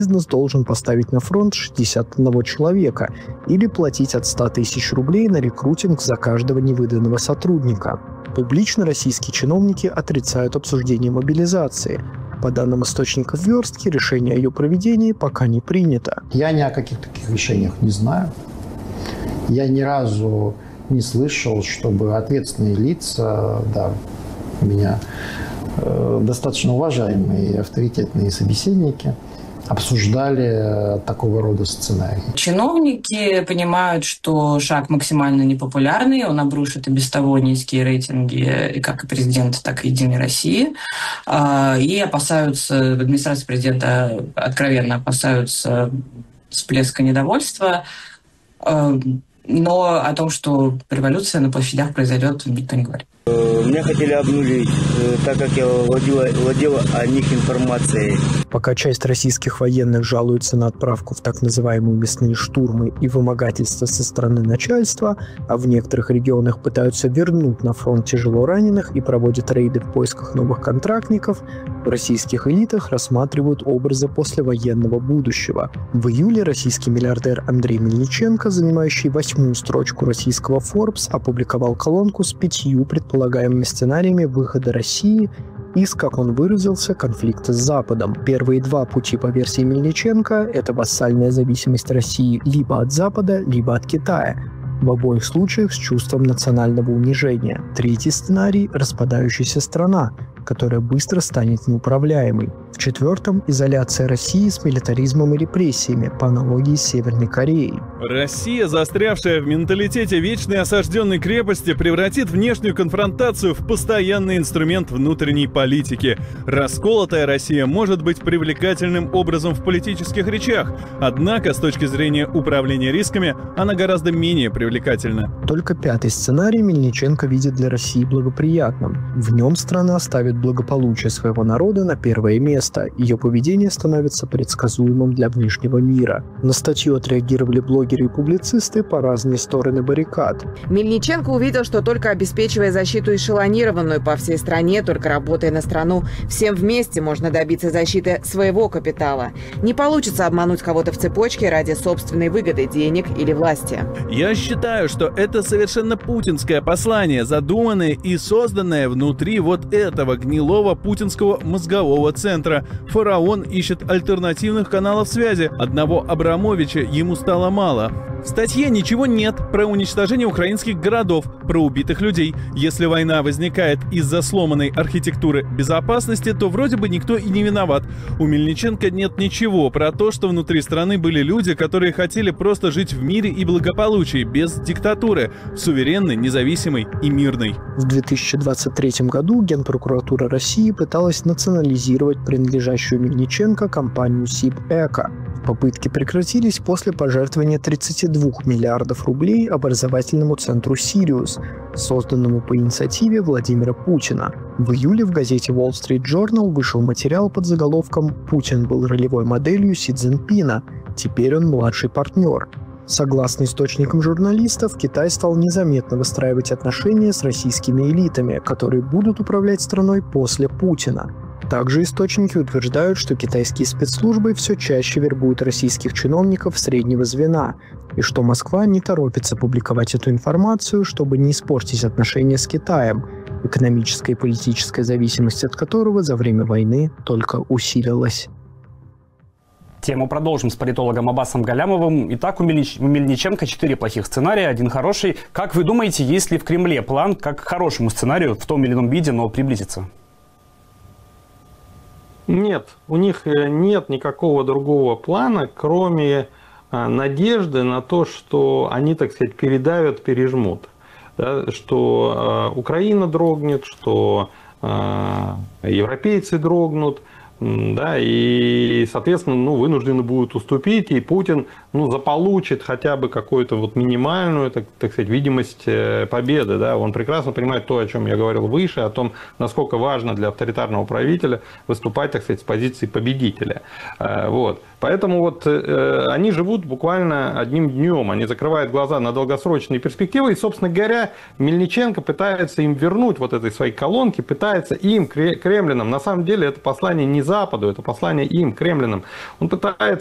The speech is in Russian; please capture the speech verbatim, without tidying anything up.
бизнес должен поставить на фронт шестьдесят одного человека или платить от ста тысяч рублей на рекрутинг за каждого невыданного сотрудника. Публично российские чиновники отрицают обсуждение мобилизации. По данным источников «Верстки», решение о ее проведении пока не принято. Я ни о каких таких решениях не знаю. Я ни разу не слышал, чтобы ответственные лица, да, у меня э, достаточно уважаемые и авторитетные собеседники, обсуждали такого рода сценарий. Чиновники понимают, что шаг максимально непопулярный, он обрушит и без того низкие рейтинги и как и президента, так и Единой России, и опасаются, администрация президента откровенно опасаются всплеска недовольства, но о том, что революция на площадях произойдет, никто не говорит. Меня хотели обнулить, так как я владела, владела о них информацией. Пока часть российских военных жалуется на отправку в так называемые мясные штурмы и вымогательства со стороны начальства, а в некоторых регионах пытаются вернуть на фронт тяжело раненых и проводят рейды в поисках новых контрактников, в российских элитах рассматривают образы послевоенного будущего. В июле российский миллиардер Андрей Мельниченко, занимающий восьмую строчку российского Forbes, опубликовал колонку с пятью предполагаемыми сценариями выхода России из, как он выразился, конфликта с Западом. Первые два пути по версии Мельниченко – это вассальная зависимость России либо от Запада, либо от Китая. В обоих случаях с чувством национального унижения. Третий сценарий – распадающаяся страна, которая быстро станет неуправляемой. В четвертом – изоляция России с милитаризмом и репрессиями, по аналогии с Северной Кореей. Россия, застрявшая в менталитете вечной осажденной крепости, превратит внешнюю конфронтацию в постоянный инструмент внутренней политики. Расколотая Россия может быть привлекательным образом в политических речах, однако с точки зрения управления рисками она гораздо менее привлекательна. Только пятый сценарий Мельниченко видит для России благоприятным. В нем страна ставит благополучие своего народа на первое место. Ее поведение становится предсказуемым для внешнего мира. На статью отреагировали блогеры и публицисты по разные стороны баррикад. Мельниченко увидел, что только обеспечивая защиту эшелонированную по всей стране, только работая на страну, всем вместе можно добиться защиты своего капитала. Не получится обмануть кого-то в цепочке ради собственной выгоды, денег или власти. Я считаю, что это совершенно путинское послание, задуманное и созданное внутри вот этого гнилого путинского мозгового центра. Фараон ищет альтернативных каналов связи. Одного Абрамовича ему стало мало. В статье ничего нет про уничтожение украинских городов, про убитых людей. Если война возникает из-за сломанной архитектуры безопасности, то вроде бы никто и не виноват. У Мельниченко нет ничего про то, что внутри страны были люди, которые хотели просто жить в мире и благополучии, без диктатуры, суверенной, независимой и мирной. В две тысячи двадцать третьем году Генпрокуратура России пыталась национализировать принадлежащую Мельниченко компанию СибЭко. Попытки прекратились после пожертвования тридцати двух миллиардов рублей образовательному центру «Сириус», созданному по инициативе Владимира Путина. В июле в газете Wall Street Journal вышел материал под заголовком «Путин был ролевой моделью Си Цзиньпина. Теперь он младший партнер». Согласно источникам журналистов, Китай стал незаметно выстраивать отношения с российскими элитами, которые будут управлять страной после Путина. Также источники утверждают, что китайские спецслужбы все чаще вербуют российских чиновников среднего звена, и что Москва не торопится публиковать эту информацию, чтобы не испортить отношения с Китаем, экономическая и политическая зависимость от которого за время войны только усилилась. Тему продолжим с политологом Аббасом Галямовым. Итак, у Мельниченко четыре плохих сценария, один хороший. Как вы думаете, есть ли в Кремле план как к хорошему сценарию в том или ином виде, но приблизиться? Нет, у них нет никакого другого плана, кроме надежды на то, что они, так сказать, передавят, пережмут. Да, что э, Украина дрогнет, что э, европейцы дрогнут. Да, и, соответственно, ну, вынуждены будут уступить, и Путин ну, заполучит хотя бы какую-то вот минимальную, так, так сказать, видимость победы. Да. Он прекрасно понимает то, о чем я говорил выше, о том, насколько важно для авторитарного правителя выступать, так сказать, с позиции победителя. Вот. Поэтому вот э, они живут буквально одним днем, они закрывают глаза на долгосрочные перспективы, и, собственно говоря, Мельниченко пытается им вернуть вот этой своей колонки, пытается им, Кремлином, на самом деле это послание не Западу, это послание им, Кремлином, он пытается